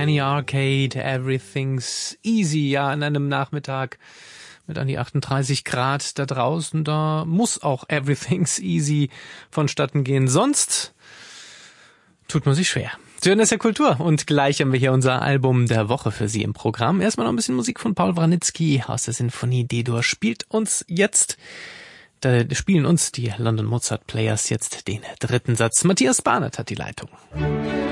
Penny Arcade, Everything's Easy, ja, an einem Nachmittag mit an die 38 Grad da draußen, da muss auch Everything's Easy vonstatten gehen, sonst tut man sich schwer. Sie hören das ja Kultur und gleich haben wir hier unser Album der Woche für Sie im Programm. Erstmal noch ein bisschen Musik von Paul Wranitzky aus der Sinfonie D-Dur. Spielen uns die London Mozart Players jetzt den dritten Satz. Matthias Barnett hat die Leitung.